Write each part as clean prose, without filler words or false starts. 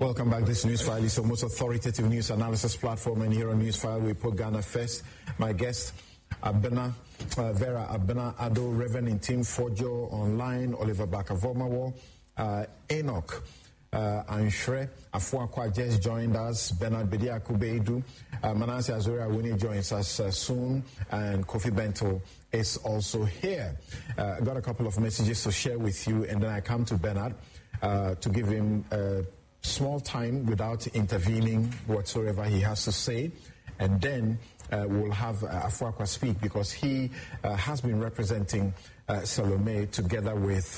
Welcome back. This Newsfile is the most authoritative news analysis platform, and here on Newsfile we put Ghana first. My guest, Vera Abena Ado, Reverend Tim Fojo online, Oliver Bakavomawo, Enoch Anshre Afuakwa just joined us, Bernard Bedia Kubeidu, Manase Azora Winnie joins us soon, and Kofi Bento is also here. I got a couple of messages to share with you, and then I come to Bernard to give him small time without intervening whatsoever he has to say, and then we'll have Afuakwa speak, because he has been representing Salome together with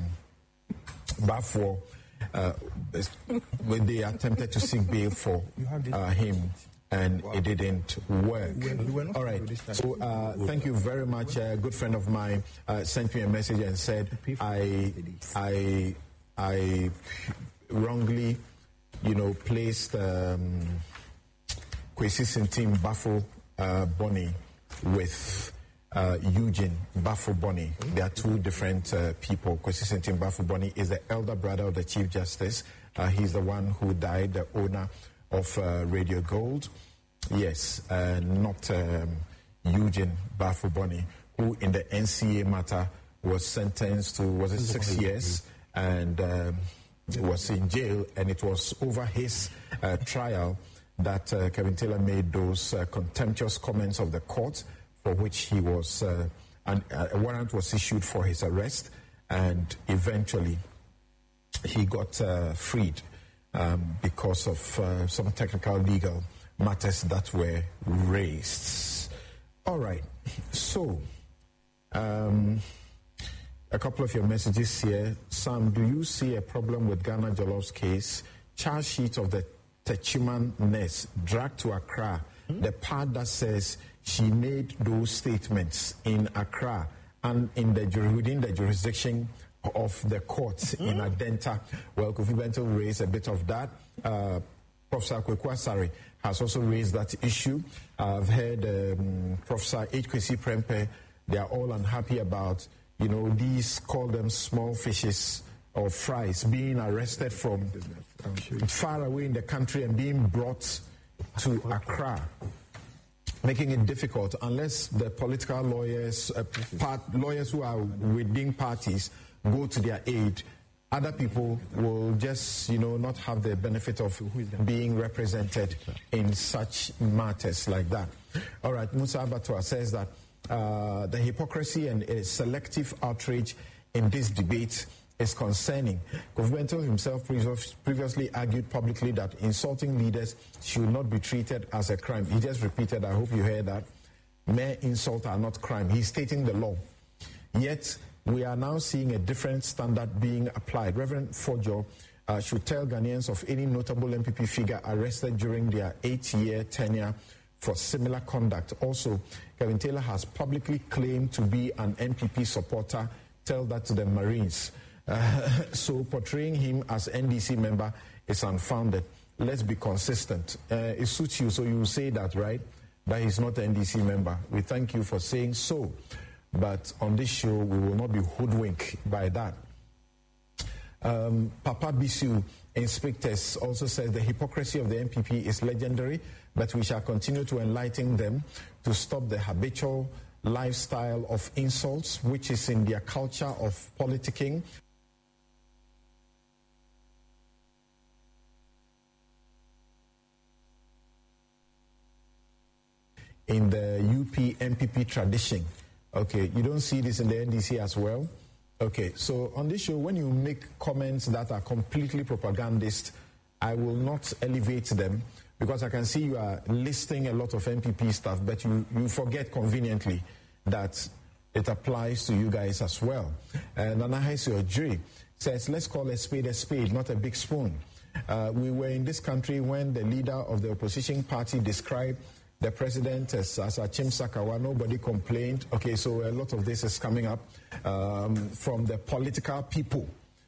Bafo when they attempted to seek bail for him, and it didn't work. All right, so thank you very much. A good friend of mine sent me a message and said I wrongly, placed Kwesi Sintim Bafo Bonny with Eugene Bafo Bonny. They are two different people. Kwesi Sintim Bafo Bonny is the elder brother of the Chief Justice. He's the one who died, the owner of Radio Gold. Yes, not Eugene Bafo Bonny, who in the NCA matter was sentenced to, was it 6 years, and was in jail, and it was over his trial that Kevin Taylor made those contemptuous comments of the court, for which he was, a warrant was issued for his arrest, and eventually he got freed because of some technical legal matters that were raised. All right, so a couple of your messages here. Sam, do you see a problem with Ghana Jolloff's case? Charge sheet of the Techiman nurse dragged to Accra. The part that says she made those statements in Accra and within the jurisdiction of the courts in Adenta. Well, Kofi Bento raised a bit of that. Professor Kweku Asare has also raised that issue. I've heard Professor H.Kwesi Prempeh, they are all unhappy about these, call them small fishes or fries, being arrested from far away in the country and being brought to Accra, making it difficult unless the political lawyers, lawyers who are within parties, go to their aid. Other people will just, not have the benefit of being represented in such matters like that. All right, Musa Abatua says that the hypocrisy and selective outrage in this debate is concerning. Governmental himself previously argued publicly that insulting leaders should not be treated as a crime. He just repeated, I hope you heard that, mere insult are not crime. He's stating the law. Yet, we are now seeing a different standard being applied. Reverend Fojo should tell Ghanaians of any notable MPP figure arrested during their 8-year tenure for similar conduct. Also, Kevin Taylor has publicly claimed to be an MPP supporter. Tell that to the Marines. So portraying him as NDC member is unfounded. Let's be consistent. It suits you, so you say that, right? That he's not an NDC member. We thank you for saying so. But on this show, we will not be hoodwinked by that. Papa Bisu Inspectors also says the hypocrisy of the MPP is legendary, but we shall continue to enlighten them to stop the habitual lifestyle of insults, which is in their culture of politicking. In the UP MPP tradition. Okay, you don't see this in the NDC as well? Okay, so on this show, when you make comments that are completely propagandist, I will not elevate them, because I can see you are listing a lot of MPP stuff, but you forget conveniently that it applies to you guys as well. Nana Haisio Ojiri says, let's call a spade, not a big spoon. We were in this country when the leader of the opposition party described the president as Achim Sakawa. Nobody complained. Okay, so a lot of this is coming up from the political people.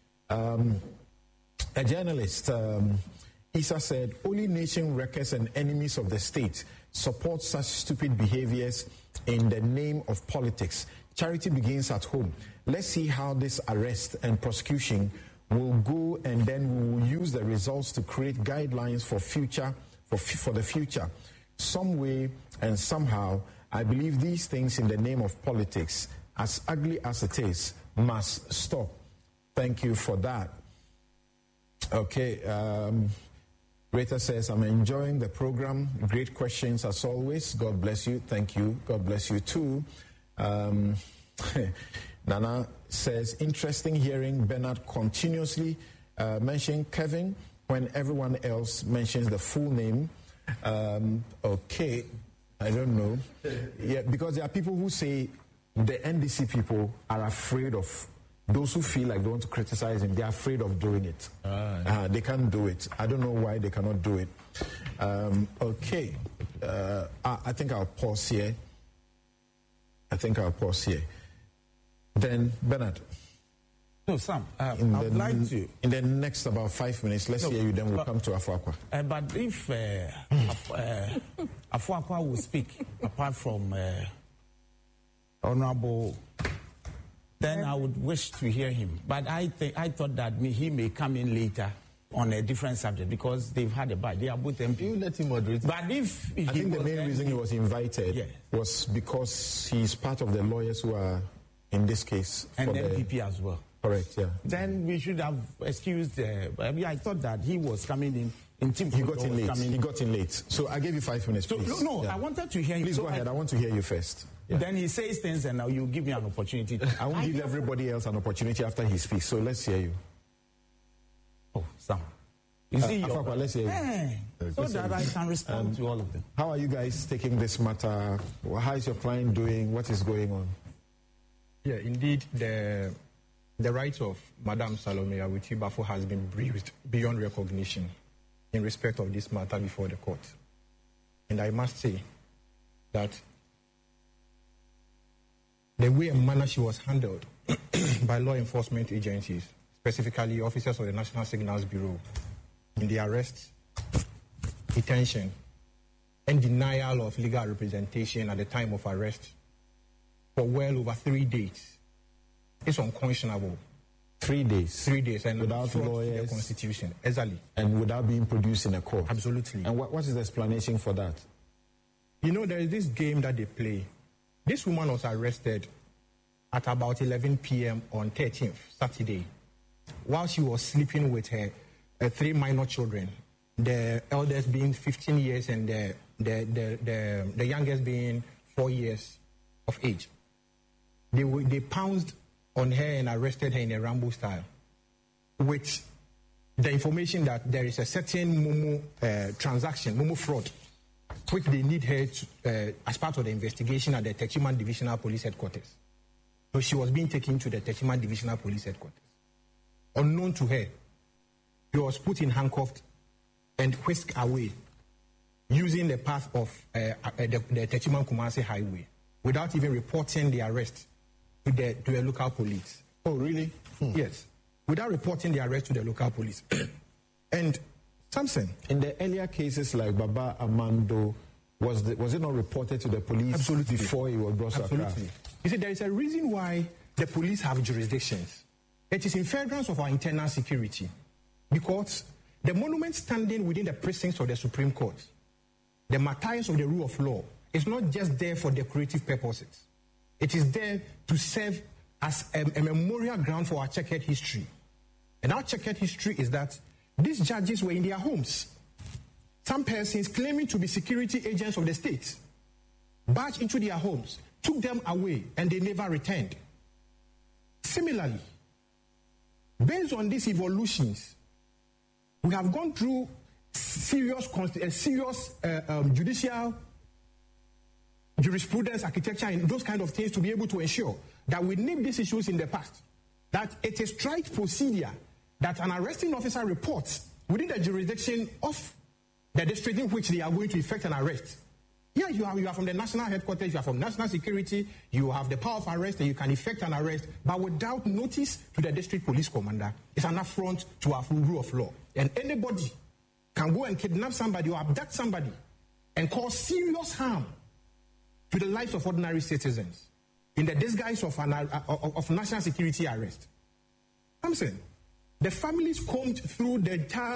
A journalist, Issa said, only nation wreckers and enemies of the state support such stupid behaviors in the name of politics. Charity begins at home. Let's see how this arrest and prosecution will go, and then we will use use the results to create guidelines for the future. Some way and somehow, I believe these things in the name of politics, as ugly as it is, must stop. Thank you for that. Okay, Rita says, I'm enjoying the program. Great questions as always. God bless you. Thank you. God bless you too. Nana says, interesting hearing Bernard continuously mention Kevin when everyone else mentions the full name. Okay, I don't know. Yeah, because there are people who say the NDC people are afraid of those who feel like they want to criticize him. They're afraid of doing it. They can't do it. I don't know why they cannot do it. Okay, I think I'll pause here. Then, Bernard. No, Sam, I'd like to. In the next about 5 minutes, let's hear you, then we'll come to Afuakwa. But if Afuakwa will speak, apart from Honorable, then I would wish to hear him. But I thought that he may come in later on a different subject because they've had a bad. They are both MP. You let him moderate. But if I think the main reason he was invited was because he's part of the lawyers who are in this case. And the NPP as well. Correct, yeah. Then we should have excused. I thought that he was coming in. He got in late. So I gave you 5 minutes, please. So, no, I wanted to hear him. Please go ahead. I want to hear you first. Yeah. Then he says things and now you give me an opportunity. I won't give everybody else an opportunity after he speaks. So let's hear you. Oh, Sam. You see, Afuakwa, let's hear you. So that I can respond to all of them. How are you guys taking this matter? How is your client doing? What is going on? Yeah, indeed, the rights of Madame Salome Awuti Bafo has been breached beyond recognition in respect of this matter before the court. And I must say that the way and manner she was handled by law enforcement agencies, specifically officers of the National Signals Bureau, in the arrest, detention, and denial of legal representation at the time of arrest for well over 3 days, it's unconscionable. 3 days? 3 days, and without lawyers? The Constitution, exactly. And without being produced in a court? Absolutely. And what is the explanation for that? You know, there is this game that they play. This woman was arrested at about 11 p.m. on 13th, Saturday, while she was sleeping with her 3 minor children, the eldest being 15 years and the youngest being 4 years of age. They pounced on her and arrested her in a Rambo style with the information that there is a certain Momo transaction, Momo fraud, which they need her to, as part of the investigation at the Techiman Divisional Police Headquarters. So she was being taken to the Techiman Divisional Police Headquarters. Unknown to her, she was put in handcuffed and whisked away using the path of the Techiman Kumasi Highway without even reporting the arrest to the local police. Oh, really? Yes. Without reporting the arrest to the local police. And Samson, in the earlier cases like Baba Amando, was it not reported to the police? Absolutely. Before he was brought to Accra? Absolutely. You see, there is a reason why the police have jurisdictions. It is in furtherance of our internal security, because the monument standing within the precincts of the Supreme Court, the martyrs of the rule of law, is not just there for decorative purposes. It is there to serve as a memorial ground for our checkered history. And our checkered history is that these judges were in their homes. Some persons claiming to be security agents of the state barged into their homes, took them away, and they never returned. Similarly, based on these evolutions, we have gone through serious judicial jurisprudence, architecture, and those kind of things to be able to ensure that we nip these issues in the past. That it is trite procedure that an arresting officer reports within the jurisdiction of the district in which they are going to effect an arrest. Yeah, you are from the national headquarters, you are from national security, you have the power of arrest, and you can effect an arrest, but without notice to the district police commander. It's an affront to our rule of law. And anybody can go and kidnap somebody or abduct somebody and cause serious harm to the lives of ordinary citizens in the disguise of national security arrest. I'm saying, the families combed through the entire